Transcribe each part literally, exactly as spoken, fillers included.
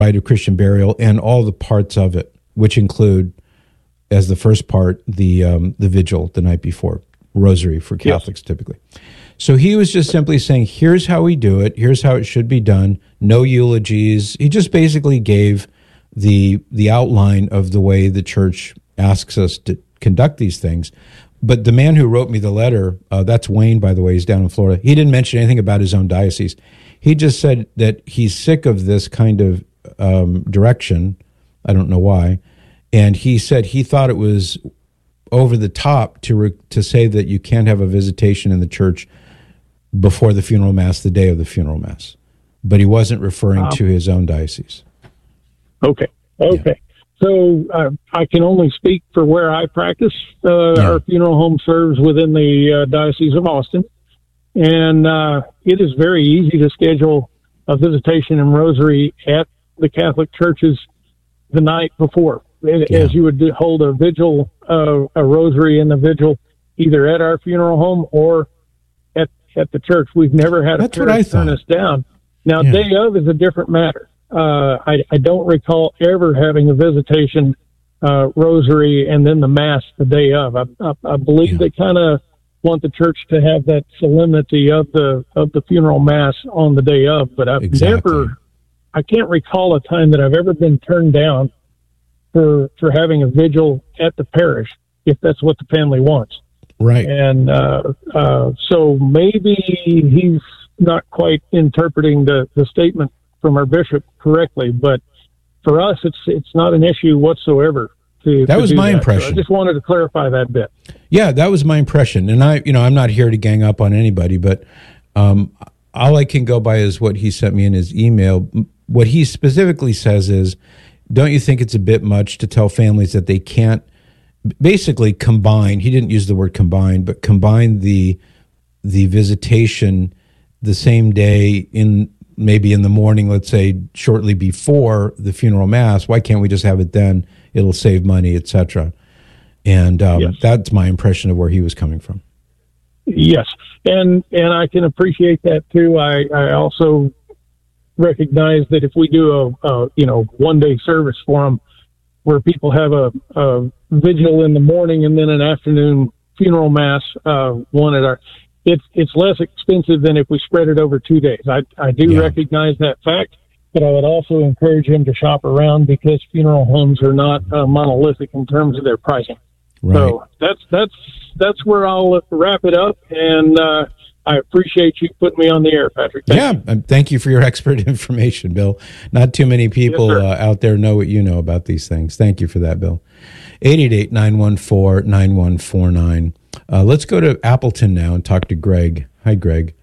rite of Christian burial and all the parts of it, which include, as the first part, the um, the vigil the night before, rosary for Catholics yes. typically. So he was just simply saying, here's how we do it, here's how it should be done, no eulogies. He just basically gave the the outline of the way the church asks us to conduct these things. But the man who wrote me the letter, uh, that's Wayne, by the way, he's down in Florida, he didn't mention anything about his own diocese. He just said that he's sick of this kind of um, direction. I don't know why. And he said he thought it was over the top to re- to say that you can't have a visitation in the church before the funeral mass, the day of the funeral mass. But he wasn't referring um, to his own diocese. Okay. Okay. Yeah. So uh, I can only speak for where I practice. Uh, yeah. Our funeral home serves within the uh, Diocese of Austin. And uh, it is very easy to schedule a visitation and rosary at the Catholic churches the night before. Yeah. As you would do, hold a vigil, uh, a rosary and a vigil, either at our funeral home or at at the church. We've never had a That's parish turn us down. Now, yeah. day of is a different matter. Uh, I, I don't recall ever having a visitation, uh, rosary, and then the mass the day of. I, I, I believe yeah. they kind of want the church to have that solemnity of the of the funeral mass on the day of. But I've exactly. never, I can't recall a time that I've ever been turned down for for having a vigil at the parish if that's what the family wants. Right. And uh, uh, so maybe he's not quite interpreting the, the statement from our bishop correctly, but for us, it's it's not an issue whatsoever. To, that to was my that. impression. So I just wanted to clarify that bit. Yeah, that was my impression, and I, you know, I'm not here to gang up on anybody, but um, all I can go by is what he sent me in his email. What he specifically says is, don't you think it's a bit much to tell families that they can't basically combine? He didn't use the word combine, but combine the the visitation the same day in. Maybe in the morning, let's say shortly before the funeral mass. Why can't we just have it then? It'll save money, et cetera. And um, yes. that's my impression of where he was coming from. Yes, and and I can appreciate that too. I, I also recognize that if we do a, a you know one day service for them, where people have a, a vigil in the morning and then an afternoon funeral mass, uh, one at our. It's it's less expensive than if we spread it over two days. I I do yeah. recognize that fact, but I would also encourage him to shop around because funeral homes are not uh, monolithic in terms of their pricing. Right. So that's that's that's where I'll wrap it up. And uh, I appreciate you putting me on the air, Patrick. Thank yeah, you. And thank you for your expert information, Bill. Not too many people yes, uh, out there know what you know about these things. Thank you for that, Bill. eight eight eight, nine one four, nine one four nine. Uh, let's go to Appleton now and talk to Greg. Hi, Greg.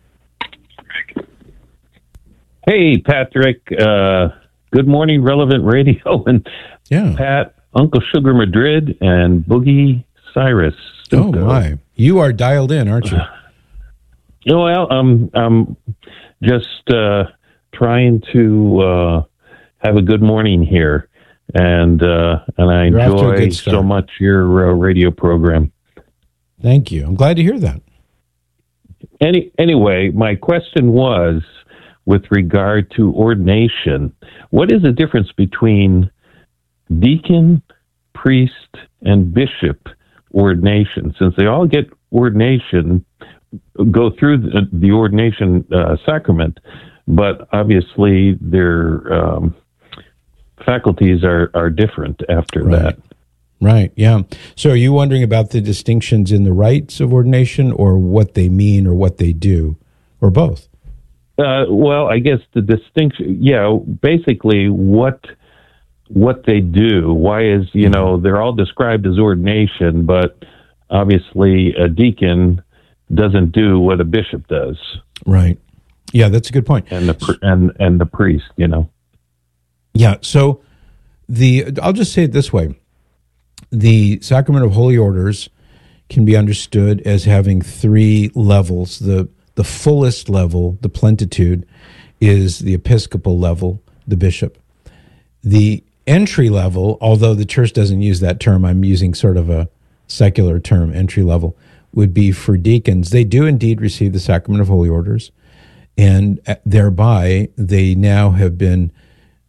Hey, Patrick. Uh, good morning, Relevant Radio. And yeah. Pat, Uncle Sugar Madrid, and Boogie Cyrus. Oh, my. You are dialed in, aren't you? You know, well, I'm, I'm just uh, trying to uh, have a good morning here. And uh, and I You're enjoy so much your uh, radio program. Thank you. I'm glad to hear that. Any anyway, my question was with regard to ordination. What is the difference between deacon, priest, and bishop ordination? Since they all get ordination, go through the, the ordination uh, sacrament, but obviously their um, faculties are, are different after right. that. Right, yeah. So are you wondering about the distinctions in the rites of ordination or what they mean or what they do, or both? Uh, well, I guess the distinction, yeah, basically what what they do. Why is, you know, they're all described as ordination, but obviously a deacon doesn't do what a bishop does. Right. Yeah, that's a good point. And the and and the priest, you know. Yeah, so the I'll just say it this way. The Sacrament of Holy Orders can be understood as having three levels. The the fullest level, the plenitude, is the episcopal level, the bishop. The entry level, although the church doesn't use that term, I'm using sort of a secular term, entry level, would be for deacons. They do indeed receive the Sacrament of Holy Orders, and thereby they now have been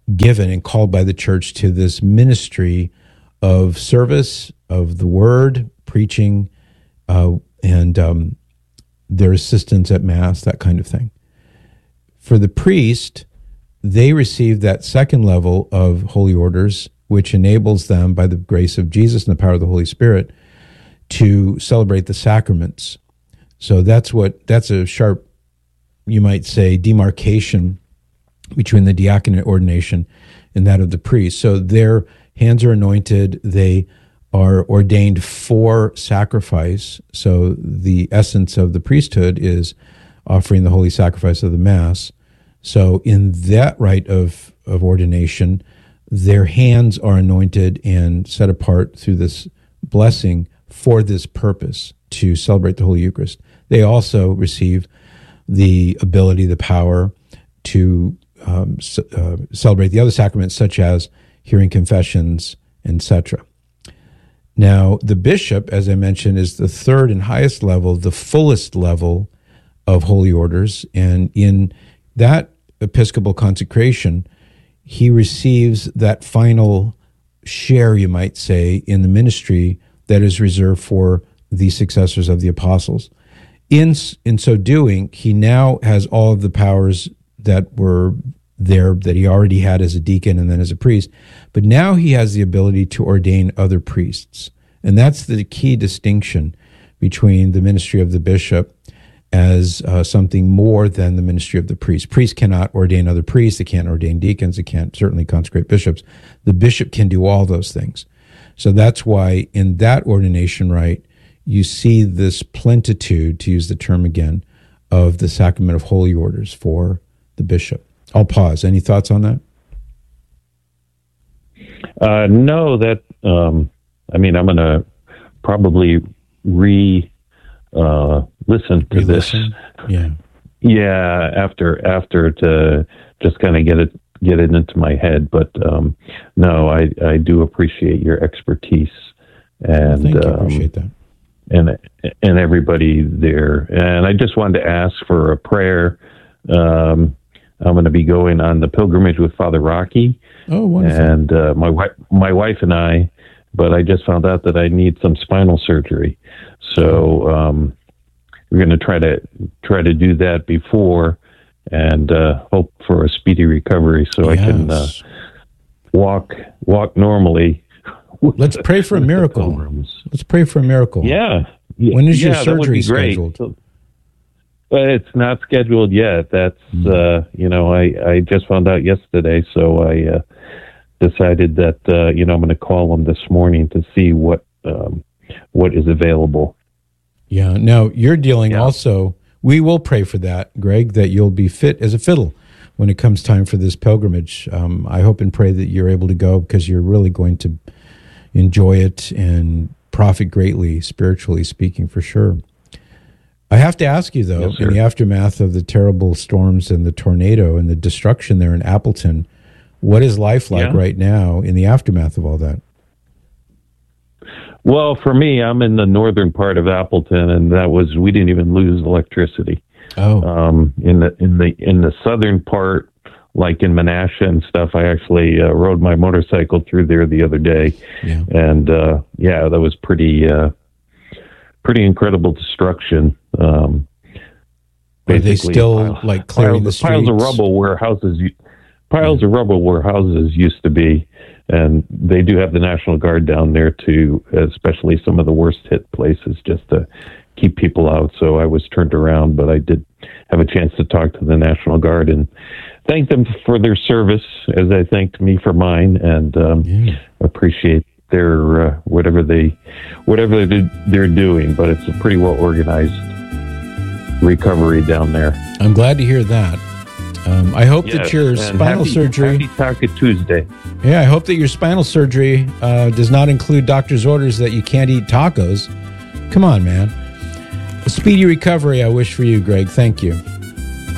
given and called by the church to this ministry of service, of the word, preaching, uh, and um, their assistance at Mass, that kind of thing. For the priest, they receive that second level of holy orders, which enables them, by the grace of Jesus and the power of the Holy Spirit, to celebrate the sacraments. So that's what that's a sharp, you might say, demarcation between the diaconate ordination and that of the priest. So their hands are anointed, they are ordained for sacrifice. So the essence of the priesthood is offering the holy sacrifice of the Mass. So in that rite of, of ordination, their hands are anointed and set apart through this blessing for this purpose, to celebrate the Holy Eucharist. They also receive the ability, the power to um, c- uh, celebrate the other sacraments, such as hearing confessions, et cetera. Now, the bishop, as I mentioned, is the third and highest level, the fullest level of holy orders. And in that episcopal consecration, he receives that final share, you might say, in the ministry that is reserved for the successors of the apostles. In, in so doing, he now has all of the powers that were there, that he already had as a deacon and then as a priest, but now he has the ability to ordain other priests. And that's the key distinction between the ministry of the bishop as uh, something more than the ministry of the priest. Priests cannot ordain other priests, they can't ordain deacons, they can't certainly consecrate bishops. The bishop can do all those things. So that's why in that ordination rite, you see this plentitude, to use the term again, of the sacrament of holy orders for the bishop. I'll pause. Any thoughts on that? Uh, no, that, um, I mean, I'm going to probably re uh, listen to Re-listen? this. Yeah. Yeah, after after to just kind of get it get it into my head. But um, no, I I do appreciate your expertise, and Thank you. I um, appreciate that. and and everybody there. And I just wanted to ask for a prayer. Um, I'm going to be going on the pilgrimage with Father Rocky. Oh, wonderful. And uh, my wife, my wife and I, but I just found out that I need some spinal surgery. So um, we're going to try to try to do that before, and uh, hope for a speedy recovery so Yes. I can uh, walk walk normally. Let's pray for a miracle. Let's pray for a miracle. Yeah. When is your yeah, that would surgery be great. scheduled? But it's not scheduled yet. That's, Mm. uh, you know, I, I just found out yesterday, so I uh, decided that, uh, you know, I'm going to call them this morning to see what um, what is available. Yeah. Now, you're dealing Yeah. also, we will pray for that, Greg, that you'll be fit as a fiddle when it comes time for this pilgrimage. Um, I hope and pray that you're able to go, because you're really going to enjoy it and profit greatly, spiritually speaking, for sure. I have to ask you, though, Yes, sir. in the aftermath of the terrible storms and the tornado and the destruction there in Appleton, what is life like Yeah. right now in the aftermath of all that? Well, for me, I'm in the northern part of Appleton, and that was, we didn't even lose electricity. Oh, Um, in the in the in the southern part, like in Menasha and stuff, I actually uh, rode my motorcycle through there the other day, yeah. and uh, yeah, that was pretty uh, pretty incredible destruction. Um, Are they basically still, pile- like, clearing piles, the piles of streets? rubble where houses u- piles of rubble where houses used to be, and they do have the National Guard down there too, especially some of the worst hit places, just to keep people out. So I was turned around, but I did have a chance to talk to the National Guard and thank them for their service, as I thanked me for mine, and um, Yeah. appreciate their uh, whatever they whatever they're, they're doing. But it's a pretty well organized recovery down there. I'm glad to hear that. Um, I hope that Yes, your and spinal happy, surgery... Happy Taka Tuesday. Yeah, I hope that your spinal surgery uh, does not include doctor's orders that you can't eat tacos. Come on, man. A speedy recovery I wish for you, Greg. Thank you.